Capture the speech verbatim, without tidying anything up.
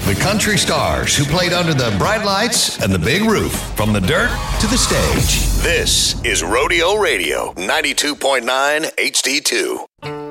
The country stars who played under the bright lights and the big roof, from the dirt to the stage. This is Rodeo Radio, ninety-two point nine H D two.